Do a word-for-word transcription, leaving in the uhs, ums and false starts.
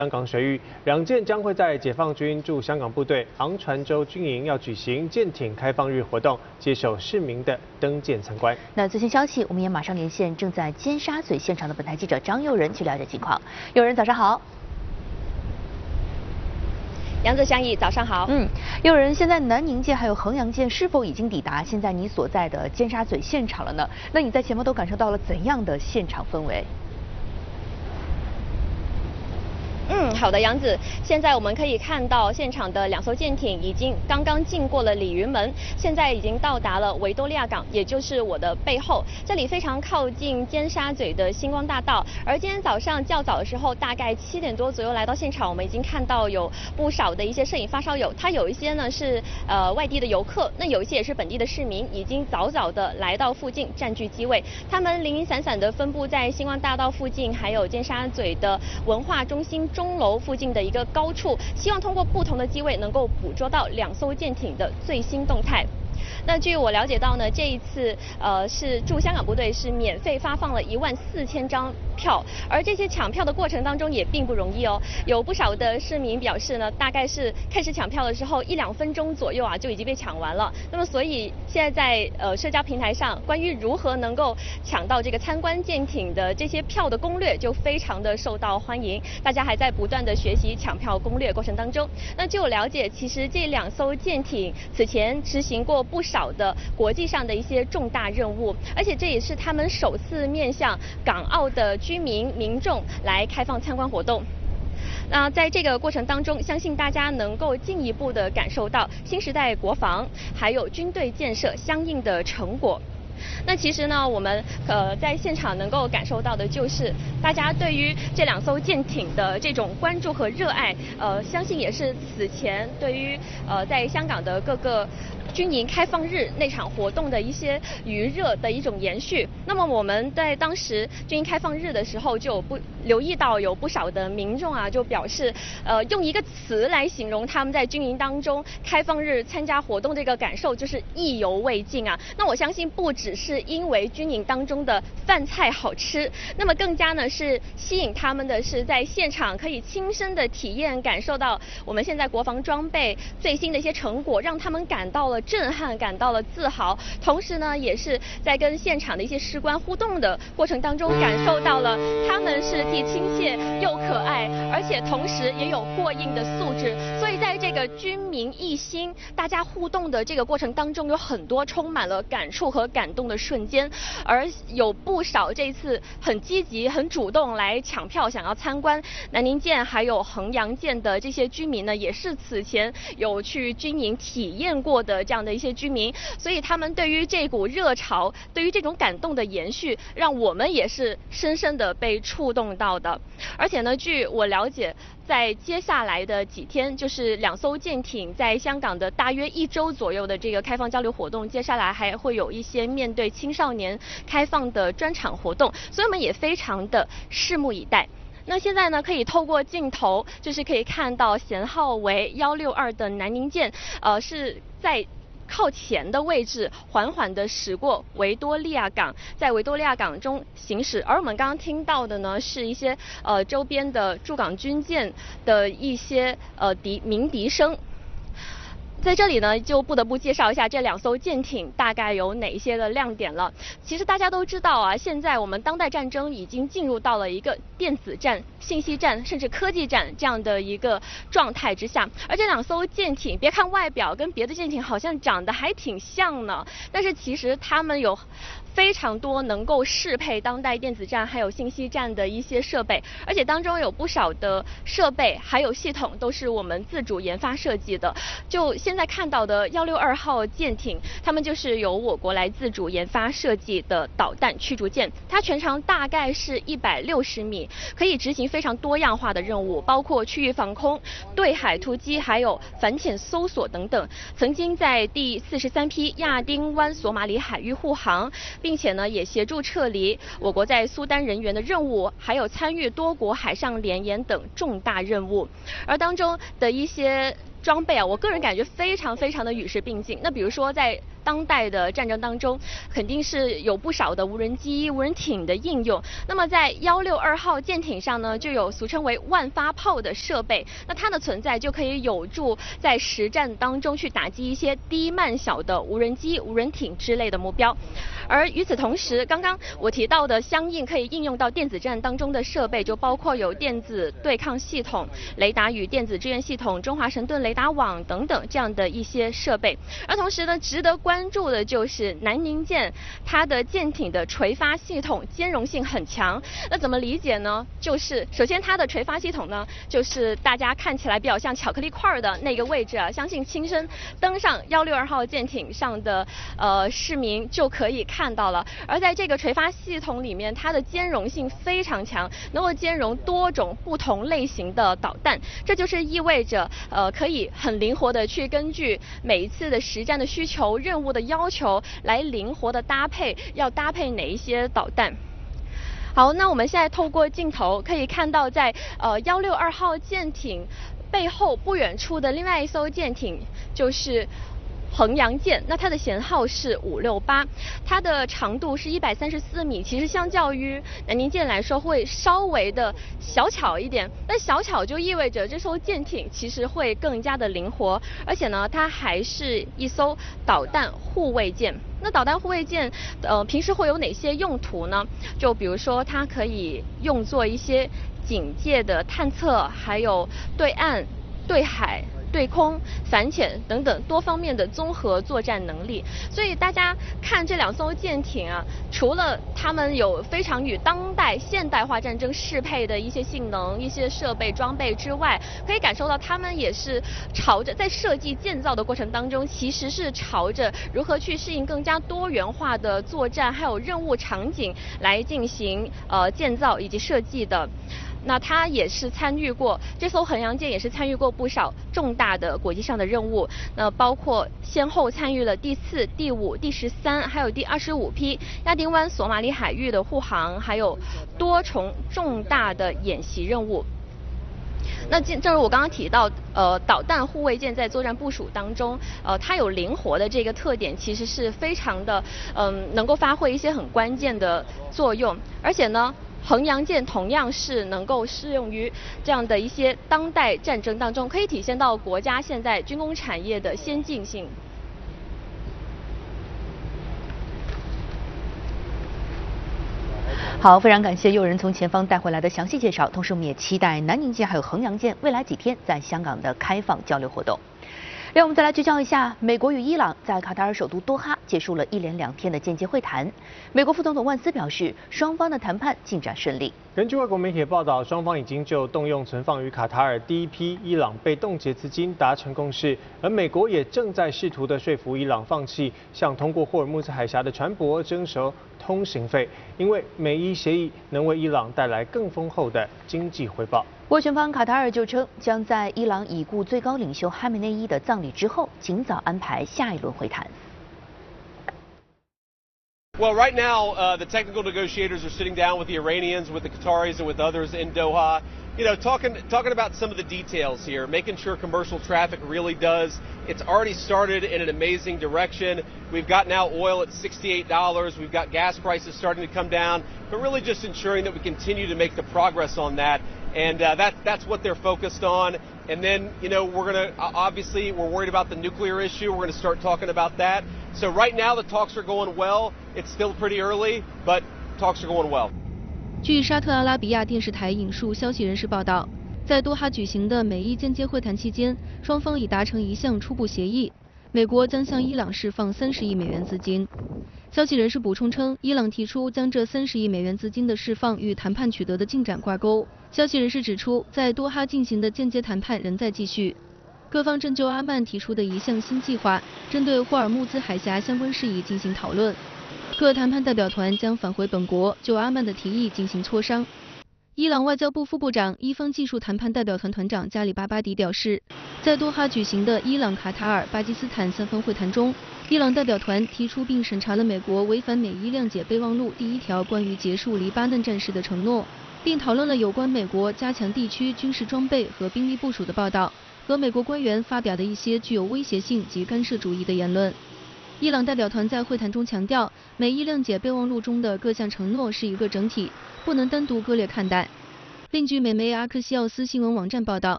香港水域，两舰将会在解放军驻香港部队昂船洲军营要举行舰艇开放日活动，接受市民的登舰参观。 那最新消息，我们也马上连线正在尖沙咀现场的本台记者张佑仁去了解情况。佑仁，早上好。 杨子香怡，早上好。 嗯，佑仁，现在南宁舰还有衡阳舰是否已经抵达现在你所在的尖沙咀现场了呢？那你在前方都感受到了怎样的现场氛围？ 嗯，好的，杨子。现在我们可以看到，现场的两艘舰艇已经刚刚经过了鲤鱼门，现在已经到达了维多利亚港，也就是我的背后。这里非常靠近尖沙咀的星光大道。而今天早上较早的时候，大概七点多左右来到现场，我们已经看到有不少的一些摄影发烧友，他有一些呢是呃外地的游客，那有一些也是本地的市民，已经早早的来到附近占据机位。他们零零散散的分布在星光大道附近，还有尖沙咀的文化中心 钟楼附近的一个高处，希望通过不同的机位能够捕捉到两艘舰艇的最新动态。 那据我了解到呢，这一次呃是驻香港部队是免费发放了一万四千张票，而这些抢票的过程当中也并不容易哦。有不少的市民表示呢，大概是开始抢票的时候一两分钟左右啊就已经被抢完了。那么所以现在在呃社交平台上，关于如何能够抢到这个参观舰艇的这些票的攻略就非常的受到欢迎，大家还在不断的学习抢票攻略过程当中。那据我了解，其实这两艘舰艇此前执行过 不少的国际上的一些重大任务，而且这也是他们首次面向港澳的居民民众来开放参观活动。 那在这个过程当中，相信大家能够进一步的感受到新时代国防还有军队建设相应的成果。 那其实呢，我们呃在现场能够感受到的就是大家对于这两艘舰艇的这种关注和热爱，呃，相信也是此前对于呃在香港的各个 军营开放日那场活动的一些余热的一种延续。那么我们在当时军营开放日的时候，就有不留意到有不少的民众啊，就表示，呃，用一个词来形容他们在军营当中开放日参加活动这个感受，就是意犹未尽啊。那我相信不只是因为军营当中的饭菜好吃，那么更加呢是吸引他们的是在现场可以亲身的体验感受到我们现在国防装备最新的一些成果，让他们感到了 震撼，感到了自豪，同时呢，也是在跟现场的一些士官互动的过程当中，感受到了他们是既亲切又可爱，而且同时也有过硬的素质。所以在这个军民一心、大家互动的这个过程当中，有很多充满了感触和感动的瞬间，而有不少这次很积极、很主动来抢票，想要参观南宁舰还有衡阳舰的这些居民呢，也是此前有去军营体验过的 这样的一些居民，所以他们对于这股热潮，对于这种感动的延续，让我们也是深深的被触动到的。而且呢，据我了解，在接下来的几天，就是两艘舰艇在香港的大约一周左右的这个开放交流活动，接下来还会有一些面对青少年开放的专场活动，所以我们也非常的拭目以待。 那现在呢，可以透过镜头，就是可以看到舷号为幺六二的南宁舰，呃，是在 靠前的位置缓缓地驶过维多利亚港，在维多利亚港中行驶。而我们刚刚听到的呢，是一些呃周边的驻港军舰的一些呃笛鸣笛声。 在这里呢，就不得不介绍一下这两艘舰艇大概有哪些的亮点了。其实大家都知道啊，现在我们当代战争已经进入到了一个电子战、信息战，甚至科技战这样的一个状态之下。而这两艘舰艇，别看外表跟别的舰艇好像长得还挺像呢，但是其实它们有 非常多能够适配当代电子战还有信息战的一些设备，而且当中有不少的设备还有系统都是我们自主研发设计的。就现在看到的幺六二号舰艇，它们就是由我国来自主研发设计的导弹驱逐舰，它全长大概是一百六十米，可以执行非常多样化的任务，包括区域防空、对海突击，还有反潜搜索等等。曾经在第四十三批亚丁湾索马里海域护航， 并且呢，也协助撤离我国在苏丹人员的任务，还有参与多国海上联演等重大任务。而当中的一些装备啊，我个人感觉非常非常的与时并进。那比如说在当代的战争当中，肯定是有不少的无人机、无人艇的应用。那么在幺六二号舰艇上呢，就有俗称为万发炮的设备。那它的存在就可以有助在实战当中去打击一些低慢小的无人机、无人艇之类的目标。而与此同时，刚刚我提到的相应可以应用到电子战当中的设备，就包括有电子对抗系统、雷达与电子支援系统、中华神盾雷达网等等这样的一些设备。而同时呢，值得关注的就是南宁舰它的舰艇的垂发系统兼容性很强。那怎么理解呢？就是首先它的垂发系统呢，就是大家看起来比较像巧克力块的那个位置啊，相信亲身登上幺六二号舰艇上的呃市民就可以看到了。而在这个垂发系统里面，它的兼容性非常强，能够兼容多种不同类型的导弹。这就是意味着呃可以很灵活的去根据每一次的实战的需求、任务的要求来灵活的搭配，要搭配哪一些导弹。好，那我们现在透过镜头可以看到在，呃幺六二号舰艇背后不远处的另外一艘舰艇就是衡阳舰，那它的舷号是五六八，它的长度是一百三十四米，其实相较于南宁舰来说会稍微的小巧一点。但小巧就意味着这艘舰艇其实会更加的灵活，而且呢，它还是一艘导弹护卫舰。那导弹护卫舰，呃，平时会有哪些用途呢？就比如说，它可以用作一些警戒的探测，还有对岸、对海、对空、反潜等等多方面的综合作战能力。所以大家看这两艘舰艇啊，除了它们有非常与当代现代化战争适配的一些性能、一些设备装备之外，可以感受到它们也是朝着在设计建造的过程当中，其实是朝着如何去适应更加多元化的作战还有任务场景来进行呃建造以及设计的。那它也是参与过，这艘衡阳舰也是参与过不少重大的国际上的任务，那包括先后参与了第四、第五、第十三，还有第二十五批亚丁湾索马里海域的护航，还有多重重大的演习任务。那正如我刚刚提到，呃，导弹护卫舰在作战部署当中，呃，它有灵活的这个特点，其实是非常的，嗯、呃，能够发挥一些很关键的作用，而且呢。衡阳舰同样是能够适用于这样的一些当代战争当中，可以体现到国家现在军工产业的先进性。 好，非常感谢诱人从前方带回来的详细介绍，同时我们也期待南宁舰还有衡阳舰未来几天在香港的开放交流活动。让我们再来聚焦一下，美国与伊朗在卡塔尔首都多哈结束了一连两天的间接会谈。美国副总统万斯表示，双方的谈判进展顺利。 根据外国媒体报道，双方已经就动用存放于卡塔尔第一批伊朗被冻结资金达成共识，而美国也正在试图的说服伊朗放弃向通过霍尔木兹海峡的船舶征收通行费，因为美伊协议能为伊朗带来更丰厚的经济回报。 斡旋方卡塔尔就称，将在伊朗已故最高领袖哈梅内伊的葬礼之后，尽早安排下一轮会谈。 Well, right now, uh, the technical negotiators are sitting down with the Iranians, with the Qataris, and with others in Doha. You know, talking talking about some of the details here, making sure commercial traffic really does. It's already started in an amazing direction. We've got now oil at sixty-eight dollars. We've got gas prices starting to come down, but really just ensuring that we continue to make the progress on that. And uh, that, that's what they're focused on. And then, you know, we're going to, obviously, we're worried about the nuclear issue. We're going to start talking about that. So right now the talks are going well. It's still pretty early, but talks are going well. 据沙特阿拉比亚电视台引述消息人士报道，在多哈举行的美伊间接会谈期间，双方已达成一项初步协议，美国将向伊朗释放三十亿美元资金。消息人士补充称，伊朗提出将这三十亿美元资金的释放与谈判取得的进展挂钩。消息人士指出，在多哈进行的间接谈判仍在继续，各方正就阿曼提出的一项新计划，针对霍尔木兹海峡相关事宜进行讨论。各谈判代表团将返回本国，就阿曼的提议进行磋商。伊朗外交部副部长、伊方技术谈判代表团团长加里巴巴迪表示，在多哈举行的伊朗、卡塔尔、巴基斯坦三方会谈中，伊朗代表团提出并审查了美国违反美伊谅解备忘录第一条关于结束黎巴嫩战事的承诺，并讨论了有关美国加强地区军事装备和兵力部署的报道和美国官员发表的一些具有威胁性及干涉主义的言论。 伊朗代表团在会谈中强调，美伊谅解备忘录中的各项承诺是一个整体，不能单独割裂看待。另据美媒阿克西奥斯新闻网站报道，